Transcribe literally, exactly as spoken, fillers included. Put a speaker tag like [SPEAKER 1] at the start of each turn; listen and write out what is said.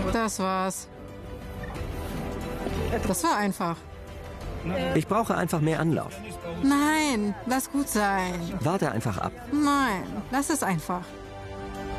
[SPEAKER 1] Das war's. Das war einfach.
[SPEAKER 2] Ich brauche einfach mehr Anlauf.
[SPEAKER 1] Nein, lass gut sein.
[SPEAKER 2] Warte einfach ab.
[SPEAKER 1] Nein, lass es einfach.